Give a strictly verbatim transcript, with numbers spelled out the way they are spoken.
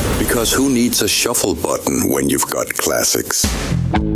Because who needs a shuffle button when you've got classics?